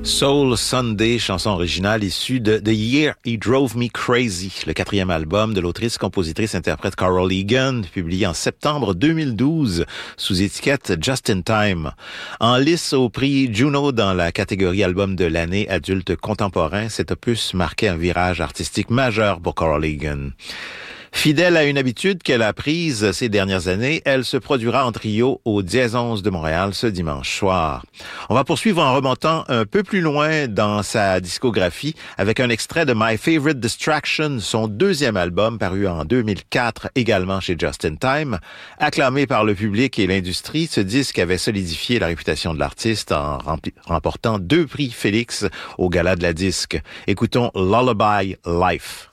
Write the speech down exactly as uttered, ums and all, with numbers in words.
Soul Sunday, chanson originale issue de The Year He Drove Me Crazy, le quatrième album de l'autrice, compositrice, interprète Carol Egan, publié en septembre deux mille douze sous étiquette Just in Time. En lice au prix Juno dans la catégorie album de l'année adulte contemporain, cet opus marquait un virage artistique majeur pour Carol Egan. Fidèle à une habitude qu'elle a prise ces dernières années, elle se produira en trio au Dièse onze de Montréal ce dimanche soir. On va poursuivre en remontant un peu plus loin dans sa discographie avec un extrait de My Favorite Distraction, son deuxième album paru en deux mille quatre également chez Just in Time. Acclamé par le public et l'industrie, ce disque avait solidifié la réputation de l'artiste en rempli- remportant deux prix Félix au Gala de la disque. Écoutons Lullaby Life.